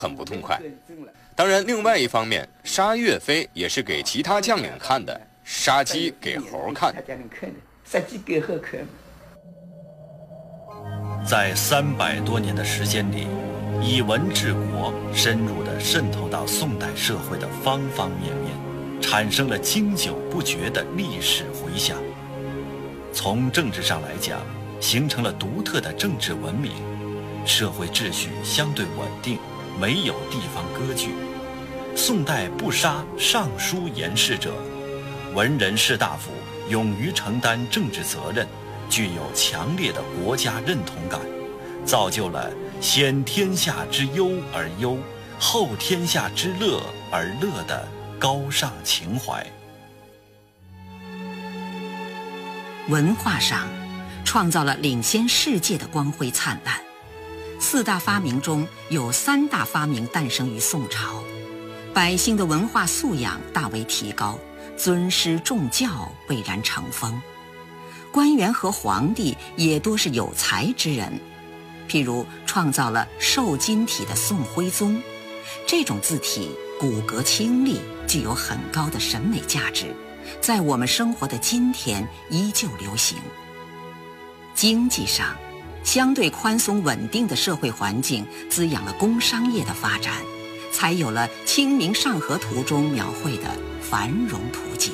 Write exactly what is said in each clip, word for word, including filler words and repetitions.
很不痛快。当然，另外一方面，杀岳飞也是给其他将领看的，杀鸡给猴看。 杀鸡给猴看。 在三百多年的时间里，以文治国深入地渗透到宋代社会的方方面面，产生了经久不绝的历史回响。从政治上来讲，形成了独特的政治文明，社会秩序相对稳定，没有地方割据。宋代不杀上书言事者，文人士大夫勇于承担政治责任，具有强烈的国家认同感，造就了先天下之忧而忧，后天下之乐而乐的高尚情怀。 文化上创造了领先世界的光辉灿烂。四大发明中有三大发明诞生于宋朝，百姓的文化素养大为提高，尊师重教蔚然成风。官员和皇帝也多是有才之人，譬如创造了瘦金体的宋徽宗，这种字体骨骼清丽，具有很高的审美价值，在我们生活的今天依旧流行。经济上，相对宽松稳定的社会环境滋养了工商业的发展，才有了《清明上河图》中描绘的繁荣图景。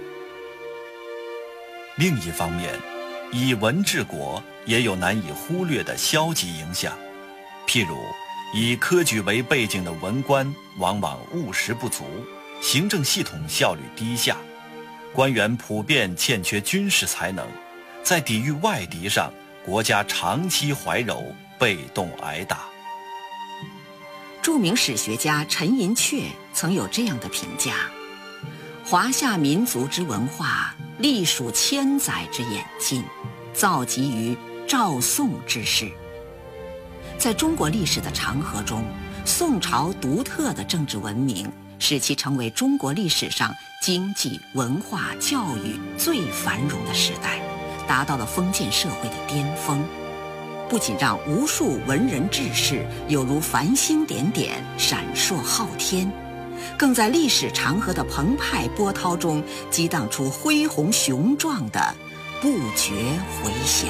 另一方面，以文治国也有难以忽略的消极影响，譬如以科举为背景的文官往往务实不足，行政系统效率低下，官员普遍欠缺军事才能，在抵御外敌上，国家长期怀柔，被动挨打。 著名史学家陈寅恪曾有这样的评价：华夏民族之文化，历数千载之演进，造极于赵宋之世。在中国历史的长河中，宋朝独特的政治文明使其成为中国历史上经济、文化、教育最繁荣的时代，达到了封建社会的巅峰。不仅让无数文人志士有如繁星点点闪烁昊天，更在历史长河的澎湃波涛中激荡出恢宏雄壮的不绝回响。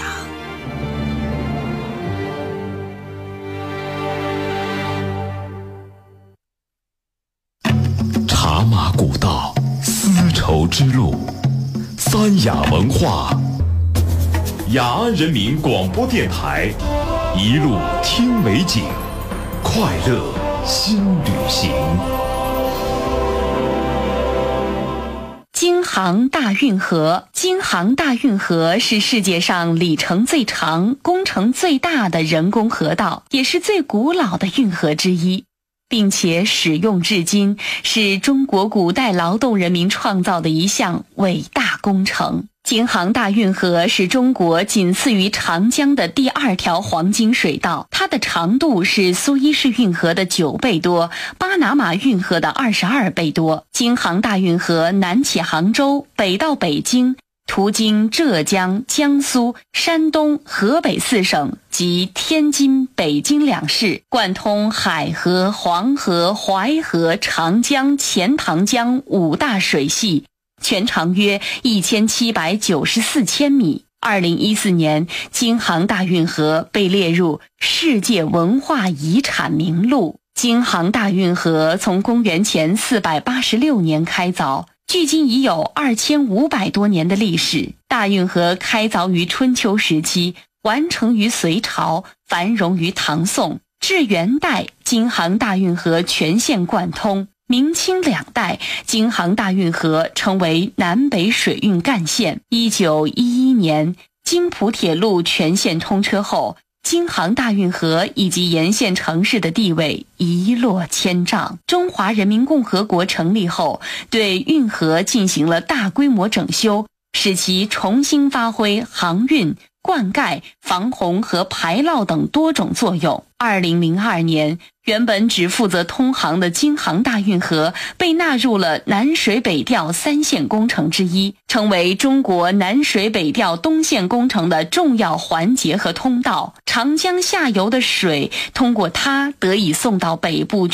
茶马古道，丝绸之路，三雅文化。雅安人民广播电台，一路听美景，快乐新旅行。 京杭大运河，京杭大运河是世界上里程最长、工程最大的人工河道，也是最古老的运河之一，并且使用至今，是中国古代劳动人民创造的一项伟大工程。京杭大运河是中国仅次于长江的第二条黄金水道，它的长度是苏伊士运河的九倍多，巴拿马运河的二十二倍多。京杭大运河南起杭州，北到北京，途经浙江、江苏、山东、河北四省及天津、北京两市，贯通海河、黄河、淮河、长江、钱塘江五大水系，全长约一千七百九十四千米。二零一四年，京杭大运河被列入世界文化遗产名录。京杭大运河从公元前四百八十六年开凿，距今已有二千五百多年的历史。大运河开凿于春秋时期，完成于隋朝，繁荣于唐宋。至元代，京杭大运河全线贯通。明清两代，京杭大运河成为南北水运干线。一九一一年，京蒲铁路全线通车后，京杭大运河以及沿线城市的地位一落千丈。中华人民共和国成立后，对运河进行了大规模整修，使其重新发挥航运、 灌溉、防洪和排涝等多种作用。二零零二年，原本只负责通航的京杭大运河被纳入了南水北调三线工程之一，成为中国南水北调东线工程的重要环节和通道。长江下游的水通过它得以送到北部